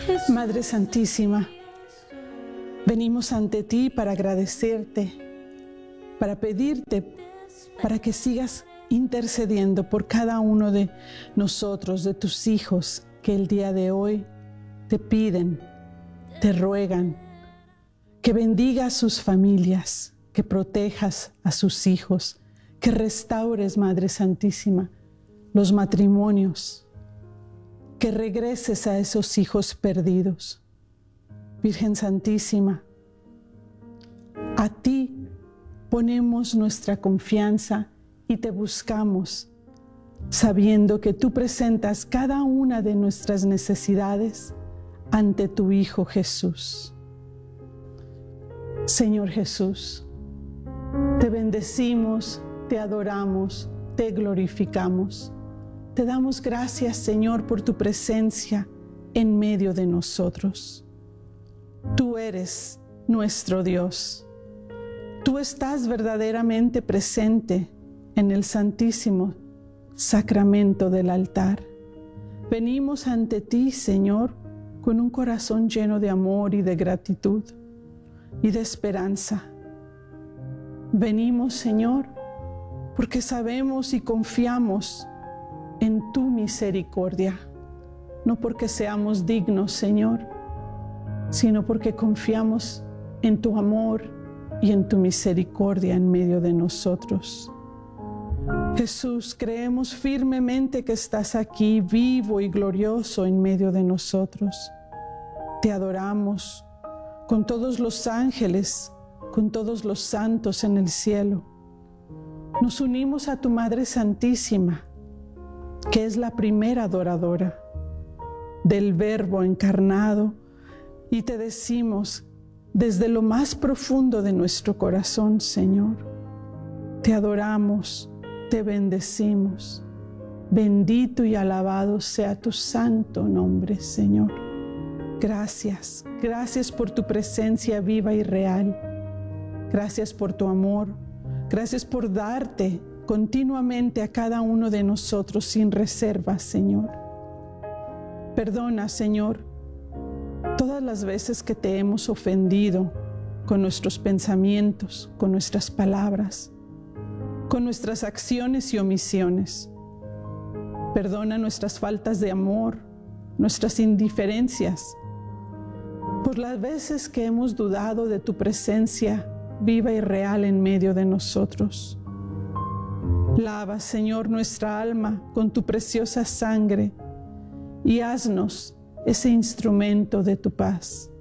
Madre Santísima, venimos ante ti para agradecerte, para pedirte, para que sigas intercediendo por cada uno de nosotros, de tus hijos, que el día de hoy te piden, te ruegan, que bendiga a sus familias, que protejas a sus hijos, que restaures, Madre Santísima, los matrimonios, que regreses a esos hijos perdidos. Virgen Santísima, a ti ponemos nuestra confianza y te buscamos, sabiendo que tú presentas cada una de nuestras necesidades ante tu Hijo Jesús. Señor Jesús, te bendecimos, te adoramos, te glorificamos. Te damos gracias, Señor, por tu presencia en medio de nosotros. Tú eres nuestro Dios. Tú estás verdaderamente presente en el santísimo sacramento del altar. Venimos ante ti, Señor, con un corazón lleno de amor y de gratitud y de esperanza. Venimos, Señor, porque sabemos y confiamos en tu misericordia, no porque seamos dignos, Señor, sino porque confiamos en tu amor y en tu misericordia en medio de nosotros. Jesús, creemos firmemente que estás aquí, vivo y glorioso en medio de nosotros. Te adoramos con todos los ángeles, con todos los santos en el cielo. Nos unimos a tu Madre Santísima, que es la primera adoradora del Verbo encarnado, y te decimos desde lo más profundo de nuestro corazón, Señor, te adoramos, te bendecimos. Bendito y alabado sea tu santo nombre, Señor. Gracias, gracias por tu presencia viva y real. Gracias por tu amor. Gracias por darte continuamente a cada uno de nosotros sin reservas, Señor. Perdona, Señor, todas las veces que te hemos ofendido con nuestros pensamientos, con nuestras palabras, con nuestras acciones y omisiones. Perdona nuestras faltas de amor, nuestras indiferencias, por las veces que hemos dudado de tu presencia viva y real en medio de nosotros. Lava, Señor, nuestra alma con tu preciosa sangre y haznos ese instrumento de tu paz.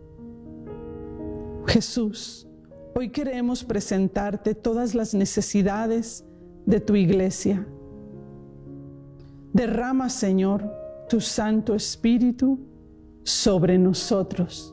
Jesús, hoy queremos presentarte todas las necesidades de tu iglesia. Derrama, Señor, tu Santo Espíritu sobre nosotros.